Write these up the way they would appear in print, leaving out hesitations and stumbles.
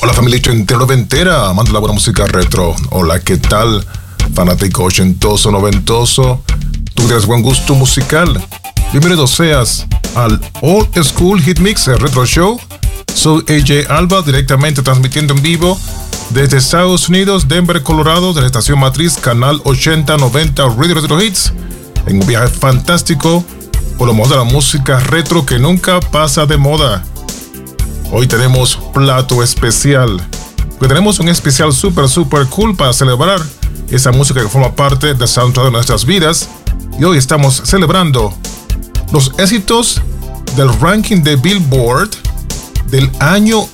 Hola familia ochentera, amante de la buena música retro. Hola, ¿qué tal? Fanático ochentoso, noventoso. Tú tienes buen gusto musical. Bienvenido seas al Old School Hit Mix Retro Show. Soy AJ Alba, directamente transmitiendo en vivo desde Estados Unidos, Denver, Colorado, de la estación matriz Canal 8090 Radio Retro Hits, en un viaje fantástico por lo mejor de la música retro que nunca pasa de moda. Hoy tenemos plato especial, porque tenemos un especial super cool para celebrar esa música que forma parte del soundtrack de nuestras vidas. Y hoy estamos celebrando los éxitos del ranking de Billboard del año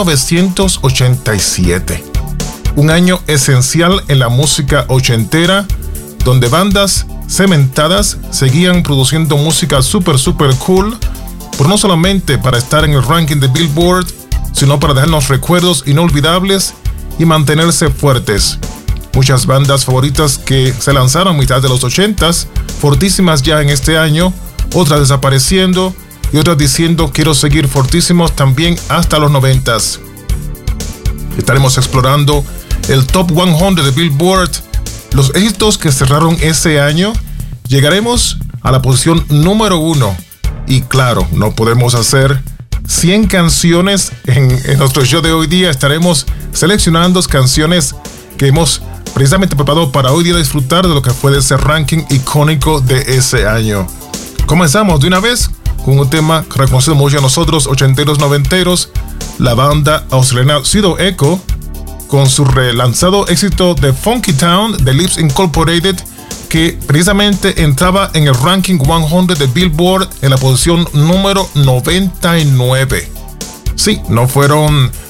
1987. Un año esencial en la música ochentera, donde bandas cementadas seguían produciendo música super cool, pero no solamente para estar en el ranking de Billboard, sino para dejarnos recuerdos inolvidables y mantenerse fuertes. Muchas bandas favoritas que se lanzaron a mitad de los 80s, fortísimas ya en este año, otras desapareciendo y otras diciendo quiero seguir fortísimos también hasta los 90s. Estaremos explorando el Top 100 de Billboard, los éxitos que cerraron ese año. Llegaremos a la posición número 1 y claro, no podemos hacer 100 canciones en nuestro show de hoy día. Estaremos seleccionando canciones que hemos precisamente preparado para hoy día disfrutar de lo que fue ese ranking icónico de ese año. Comenzamos de una vez con un tema reconocido mucho a nosotros, ochenteros, noventeros, la banda australiana Pseudo Echo, con su relanzado éxito de Funky Town de Lips Incorporated, que precisamente entraba en el ranking 100 de Billboard en la posición número 99. Sí, no fueron